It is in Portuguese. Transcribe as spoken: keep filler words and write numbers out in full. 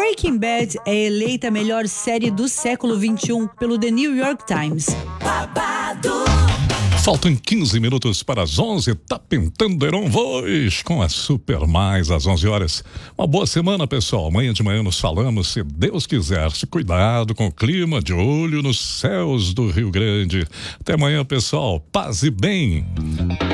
Breaking Bad é eleita a melhor série do século vinte e um pelo The New York Times. Babado. Faltam quinze minutos para as onze, tá pintando Heron Voz com a Super Mais às onze horas. Uma boa semana, pessoal. Amanhã de manhã nos falamos, se Deus quiser. Se cuidado com o clima, de olho nos céus do Rio Grande. Até amanhã, pessoal. Paz e bem.